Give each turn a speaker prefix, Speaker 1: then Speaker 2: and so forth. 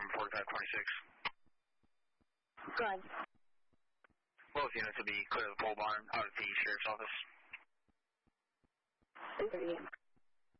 Speaker 1: from 4526.
Speaker 2: Good.
Speaker 1: Both units will be clear of the pole barn out at the sheriff's office.